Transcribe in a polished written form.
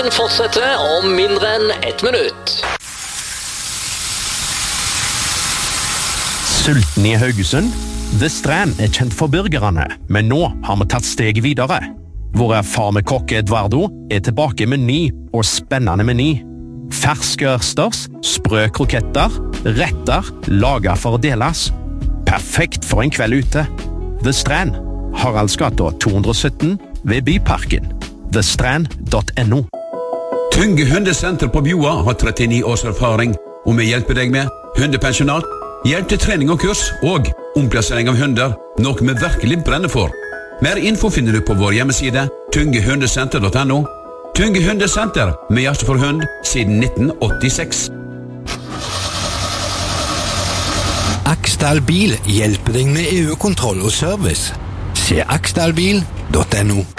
Fortsetter om mindre enn 1 minutt. Sulten i Haugesund? The Strand kjent for burgerne, men nå har vi tatt steget videre. Vår erfarne kokk Eduardo tilbake med ny og spennende meny. Ferske ørsters, sprø kroketter, retter, laget for å deles. Perfekt for en kveld ute. The Strand, Haraldsgata 217 ved Byparken. thestrand.no. Tunge hundesenter på Bjoa har 39 års erfaring, og vi hjelper deg med hundepensjonat, hjelp til trening og kurs, og omplassering av hunder, noe vi virkelig brenner for. Mer info finner du på vår hjemmeside, tungehundesenter.no. Tunge hundesenter, med hjerte for hund, siden 1986. Aksdal Bil hjelper deg med EU-kontroll og service. Se aksdalbil.no.